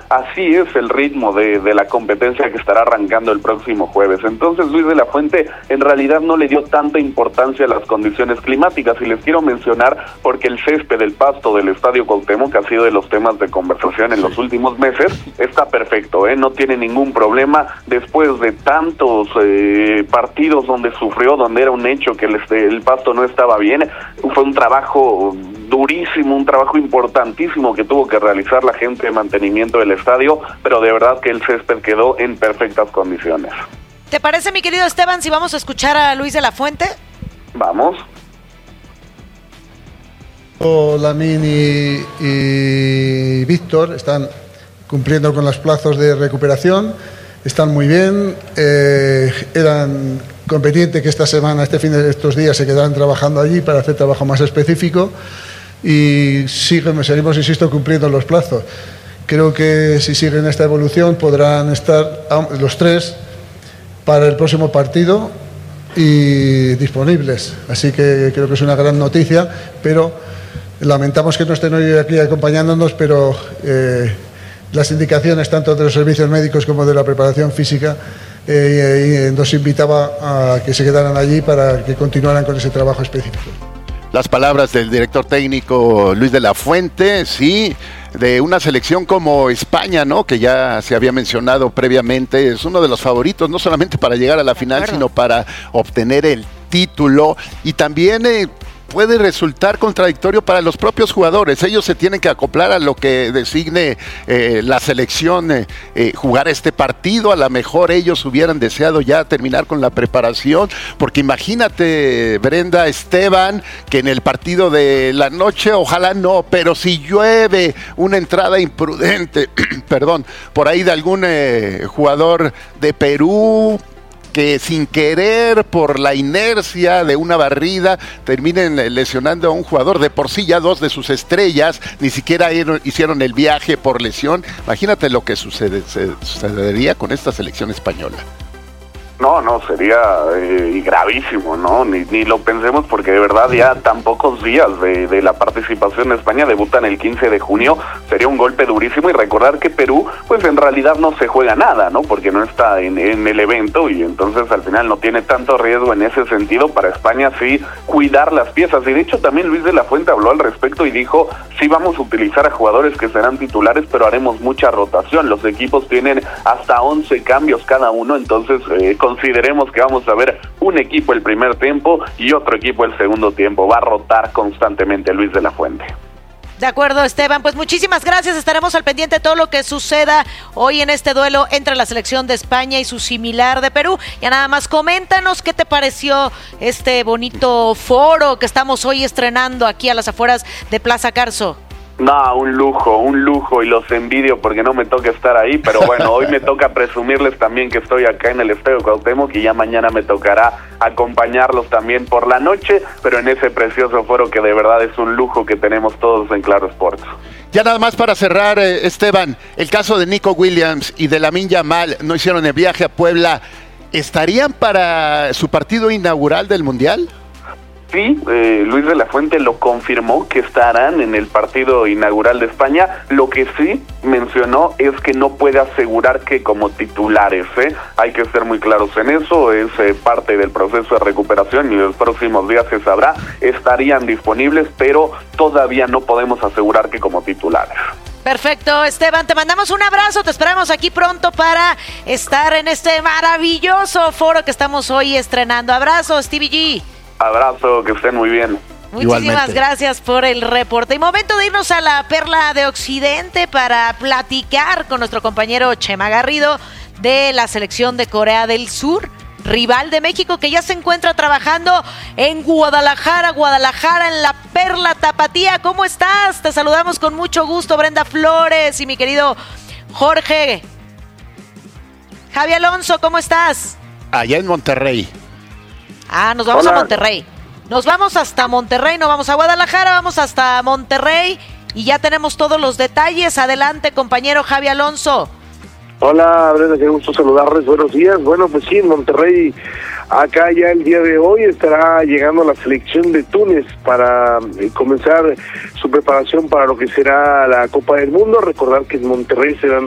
así es el ritmo de la competencia que estará arrancando el próximo jueves. Entonces Luis de la Fuente en realidad no le dio tanta importancia a las condiciones climáticas, y les quiero mencionar porque el césped, el pasto del Estadio Cuauhtémoc, que ha sido de los temas de conversación en los últimos meses, está perfecto, no tiene ningún problema. Después de tantos partidos donde sufrió, donde era un hecho que el pasto no estaba bien, fue un trabajo durísimo, un trabajo importantísimo que tuvo que realizar la gente de mantenimiento del estadio, pero de verdad que el césped quedó en perfectas condiciones. ¿Te parece, mi querido Esteban, si vamos a escuchar a Luis de la Fuente? Vamos. Lamine y Víctor están cumpliendo con los plazos de recuperación, están muy bien, eran conveniente que esta semana, estos días se quedaran trabajando allí para hacer trabajo más específico, y seguimos, insisto, cumpliendo los plazos. Creo que si siguen esta evolución podrán estar los tres para el próximo partido y disponibles, así que creo que es una gran noticia, pero lamentamos que no estén hoy aquí acompañándonos, pero las indicaciones tanto de los servicios médicos como de la preparación física nos invitaba a que se quedaran allí para que continuaran con ese trabajo específico. Las palabras del director técnico Luis de la Fuente, sí, de una selección como España, ¿no?, que ya se había mencionado previamente, es uno de los favoritos, no solamente para llegar a la final, sino para obtener el título, y también puede resultar contradictorio para los propios jugadores. Ellos se tienen que acoplar a lo que designe la selección, jugar este partido. A lo mejor ellos hubieran deseado ya terminar con la preparación, porque imagínate, Brenda, Esteban, que en el partido de la noche, ojalá no, pero si llueve una entrada imprudente, perdón, por ahí de algún jugador de Perú, que sin querer, por la inercia de una barrida, terminen lesionando a un jugador. De por sí ya dos de sus estrellas ni siquiera hicieron el viaje por lesión. Imagínate lo que sucedería con esta selección española. No, sería gravísimo, ¿no? Ni lo pensemos, porque de verdad ya tan pocos días de la participación de España, debutan el 15 de junio, sería un golpe durísimo. Y recordar que Perú, pues en realidad no se juega nada, ¿no? Porque no está en el evento, y entonces al final no tiene tanto riesgo en ese sentido. Para España sí cuidar las piezas, y de hecho también Luis de la Fuente habló al respecto y dijo, sí vamos a utilizar a jugadores que serán titulares, pero haremos mucha rotación. Los equipos tienen hasta 11 cambios cada uno, entonces consideremos que vamos a ver un equipo el primer tiempo y otro equipo el segundo tiempo. Va a rotar constantemente Luis de la Fuente. De acuerdo, Esteban, pues muchísimas gracias, estaremos al pendiente de todo lo que suceda hoy en este duelo entre la selección de España y su similar de Perú. Ya nada más, coméntanos qué te pareció este bonito foro que estamos hoy estrenando aquí a las afueras de Plaza Carso. No, un lujo, y los envidio porque no me toca estar ahí, pero bueno, hoy me toca presumirles también que estoy acá en el Estadio Cuauhtémoc, y ya mañana me tocará acompañarlos también por la noche, pero en ese precioso foro que de verdad es un lujo que tenemos todos en Claro Sports. Ya nada más para cerrar, Esteban, el caso de Nico Williams y de Lamine Yamal no hicieron el viaje a Puebla, ¿estarían para su partido inaugural del Mundial? Sí, Luis de la Fuente lo confirmó que estarán en el partido inaugural de España. Lo que sí mencionó es que no puede asegurar que como titulares, hay que ser muy claros en eso, es parte del proceso de recuperación y en los próximos días se sabrá, estarían disponibles, pero todavía no podemos asegurar que como titulares. Perfecto, Esteban, te mandamos un abrazo, te esperamos aquí pronto para estar en este maravilloso foro que estamos hoy estrenando. Abrazo, Stevie G. Abrazo, que estén muy bien. Muchísimas Igualmente. Gracias por el reporte. Y momento de irnos a la Perla de Occidente para platicar con nuestro compañero Chema Garrido de la selección de Corea del Sur, rival de México, que ya se encuentra trabajando en Guadalajara, en la Perla Tapatía. ¿Cómo estás? Te saludamos con mucho gusto, Brenda Flores y mi querido Jorge. Javi Alonso, ¿cómo estás? Allá en Monterrey. Nos vamos Hola. a Monterrey. Nos vamos hasta Monterrey, no vamos a Guadalajara, vamos hasta Monterrey y ya tenemos todos los detalles. Adelante, compañero Javi Alonso. Hola, Brenda, qué gusto saludarles. Buenos días. Bueno, pues sí, en Monterrey, acá ya el día de hoy estará llegando la selección de Túnez para comenzar su preparación para lo que será la Copa del Mundo. Recordar que en Monterrey se dan